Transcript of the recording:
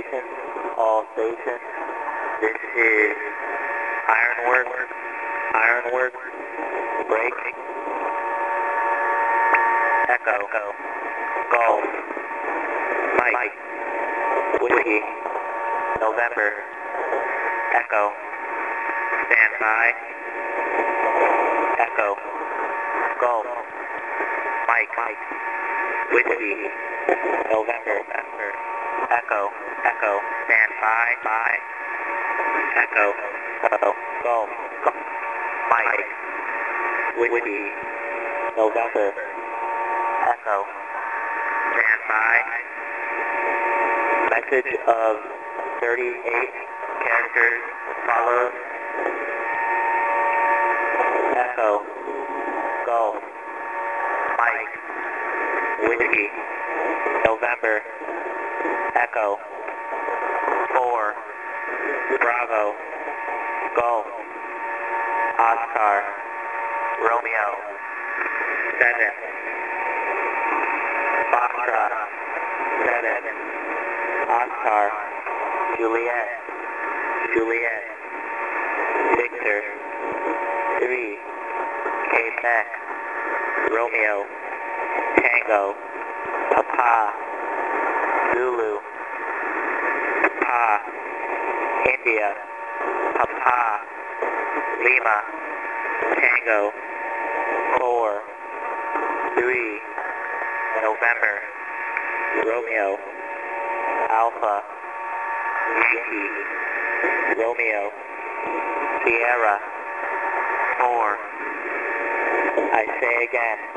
stations. This is Ironworks, break, Echo, Golf, Mike, Whiskey, November, Echo, stand by, Echo, Golf, Mike, Whiskey, November, Echo, stand by, Echo, Golf, Mike, Whiskey, November, Echo, stand by. Message of 38 characters follows. Echo, Golf, Mike, Whiskey, November, Echo, 4, Bravo, Golf, Oscar, Romeo, 7, Foxtrot, 7, Oscar, Juliet, Victor, 3, Quebec, Romeo, Tango, Papa, Zulu, Papa, India, Papa, Lima, Tango, 4, 3, November, Romeo, Alpha, Yankee, Romeo, Sierra, 4. I say again,